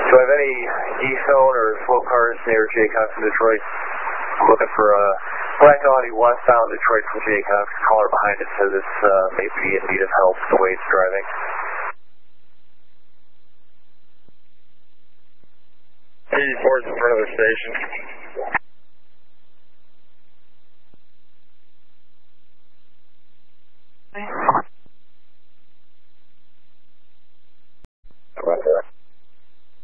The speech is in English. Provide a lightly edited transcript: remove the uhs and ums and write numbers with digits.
Do I have any E-phone or slow cars near Jaycox in Detroit? I'm looking for a black Audi westbound Detroit from Jaycox. Caller behind it says it's may be in need of help the way it's driving. E4's in front of the station.